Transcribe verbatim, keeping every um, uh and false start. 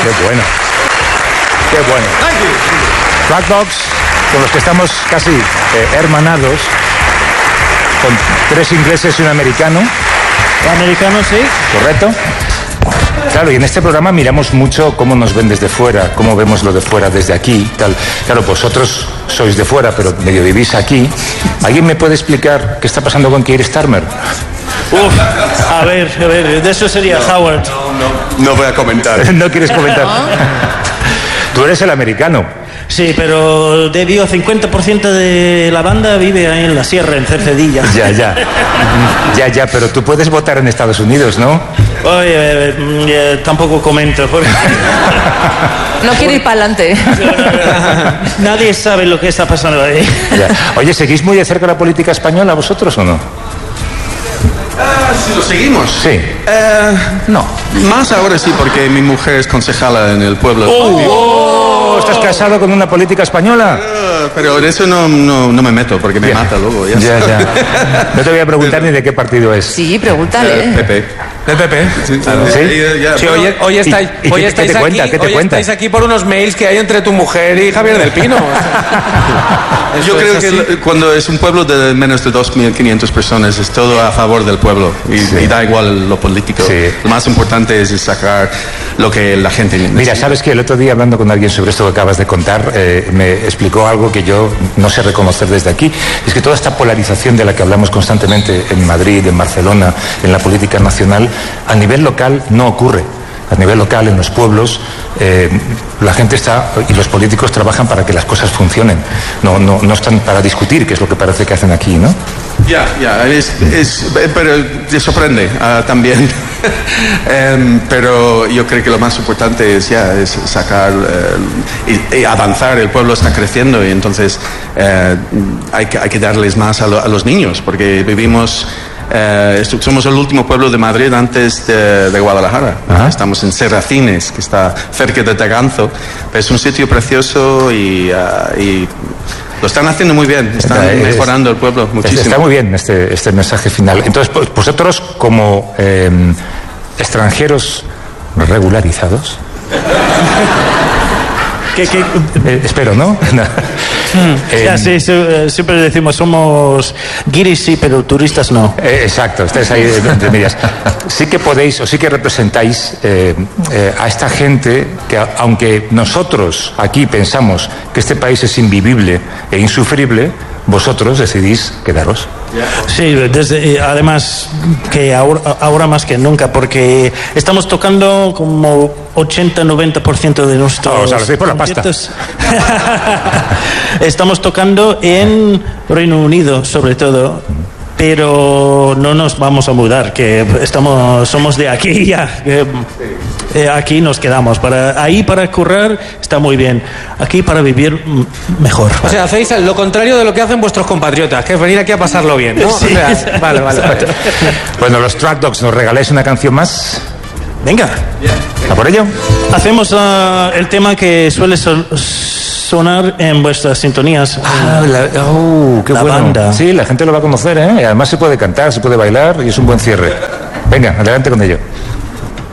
Qué bueno. Qué bueno. Track Dogs, con los que estamos casi eh, hermanados, con tres ingleses y un americano. Americano, sí. Correcto. Claro, y en este programa miramos mucho cómo nos ven desde fuera, cómo vemos lo de fuera desde aquí, tal. Claro, vosotros sois de fuera, pero medio vivís aquí. ¿Alguien me puede explicar qué está pasando con Keir Starmer? Uf, a ver, a ver, de eso sería Howard. No, no voy a comentar. ¿No quieres comentar? Tú eres el americano. Sí, pero debido a cincuenta por ciento de la banda vive ahí en la sierra, en Cercedilla. Ya, ya. Ya, ya, pero tú puedes votar en Estados Unidos, ¿no? Oye, eh, eh, tampoco comento. Porque... No quiere ir para adelante. Nadie sabe lo que está pasando ahí. Ya. Oye, ¿seguís muy de cerca la política española vosotros o no? Uh, si lo seguimos. Sí. Uh, no. Más ahora sí, porque mi mujer es concejala en el pueblo. Oh, oh, ¿estás casado con una política española? Uh, pero en eso no, no, no me meto, porque me Bien. mata luego. Ya, ya, ya. No te voy a preguntar ni de qué partido es. Sí, pregúntale. Uh, P P. ¿Del P P? Sí, claro. ¿Sí? Eh, ya, Sí, pero- hoy, hoy estáis, ¿Y- y hoy qué- estáis qué te aquí, cuenta? ¿Qué te hoy cuenta? estáis aquí por unos mails que hay entre tu mujer y Javier del Pino. Yo Eso creo es que así. lo- cuando es un pueblo de menos de dos mil quinientas personas es todo a favor del pueblo y, Sí. y da igual lo político. Sí. Lo más importante es sacar lo que la gente necesita. Mira, sabes que el otro día hablando con alguien sobre esto que acabas de contar, eh, me explicó algo que yo no sé reconocer desde aquí. Es que toda esta polarización de la que hablamos constantemente en Madrid, en Barcelona, en la política nacional, a nivel local no ocurre. A nivel local, en los pueblos, eh, la gente está y los políticos trabajan para que las cosas funcionen. No, no, no están para discutir, que es lo que parece que hacen aquí, ¿no? Ya, ya, es, es- pero te sorprende ah, también. Em, pero yo creo que lo más importante es ya es sacar eh, y, y avanzar. El pueblo está creciendo y entonces eh, hay, que, hay que darles más a, lo- a los niños porque vivimos. Eh, esto- somos el último pueblo de Madrid antes de, de Guadalajara. Ajá. Estamos en Serracines, que está cerca de Taganzo. Pero es un sitio precioso y, ah, y lo están haciendo muy bien. Están Está- es- mejorando el pueblo muchísimo. Está muy bien este, este mensaje final. Entonces, pues, vosotros como eh, extranjeros regularizados, Que, que, eh, espero, ¿no? Eh, ya, sí, sí, eh, siempre decimos somos guiris, sí, pero turistas no. Eh, exacto, estáis ahí entre medias. Sí que podéis o sí que representáis eh, eh, a esta gente que, a- aunque nosotros aquí pensamos que este país es invivible e insufrible, vosotros decidís quedaros. Sí, desde, eh, además que ahora, ahora más que nunca, porque estamos tocando como ochenta noventa por ciento de nuestros Ah, o sea, lo hacéis por la pasta. conciertos. Estamos tocando en Reino Unido, sobre todo. Pero no nos vamos a mudar, que estamos, somos de aquí ya. que, eh, aquí nos quedamos. Para, ahí para currar está muy bien. Aquí para vivir mm, mejor. O sea, hacéis lo contrario de lo que hacen vuestros compatriotas, que es venir aquí a pasarlo bien, ¿no? Sí. O sea, vale, vale, vale. Bueno, los Track Dogs, ¿nos regaláis una canción más? Venga. ¿A por ello? Hacemos ah, el tema que suele so- sonar en vuestras sintonías. Ah, la, oh, qué La bueno. banda. Sí, la gente lo va a conocer, ¿eh? Y además se puede cantar, se puede bailar y es un buen cierre. Venga, adelante con ello.